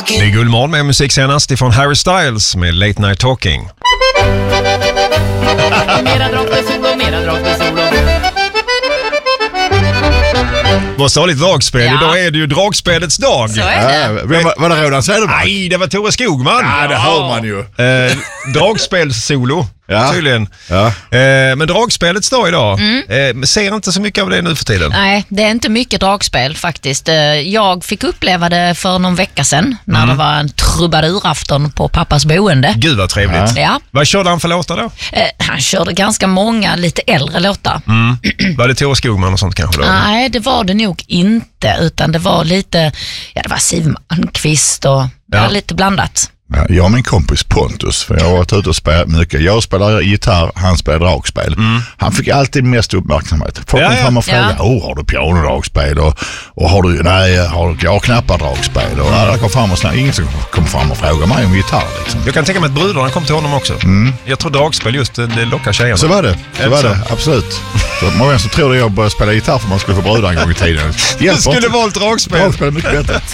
Det är Guldmorgon med musik senast ifrån Harry Styles med Late Night Talking. Mera dragspel-solo, mera dragspel-solo. Vad sa lite dragspel? Ja. Idag är det ju dragspelets dag. Så är det. Var det Roland Cedermark? Nej, det var Tore Skogman. Ja, det hör man ju. Dragspelssolo, Ja. tydligen. Ja. Men dragspelets dag idag. Ser inte så mycket av det nu för tiden. Nej, det är inte mycket dragspel faktiskt. Jag fick uppleva det för någon vecka sedan när det var en trubadurafton på pappas boende. Gud vad trevligt. Ja. Vad körde han för låtar då? Han körde ganska många lite äldre låtar. Var det Tore Skogman och sånt kanske då? Nej, det var det nog inte, utan det var lite, det var Siw Malmkvist och lite blandat. Ja, jag och min kompis Pontus, för jag har varit ute och spelat mycket. Jag spelar gitarr, han spelar dragspel. Han fick alltid mest uppmärksamhet. Folk kom fram och frågade, har du pianodragspel? Och har du, jag har knappar dragspel. Och alla kom fram och snabbt, ingen som kom fram och frågade mig om gitarr liksom. Jag kan tänka mig att brudarna kom till honom också. Jag tror dragspel just, det lockar tjejerna. Så var det, absolut. Så många som tror att jag började spela gitarr för man skulle få brudar en gång i tiden. Det skulle vara ett dragspel. Dragspel är mycket bättre.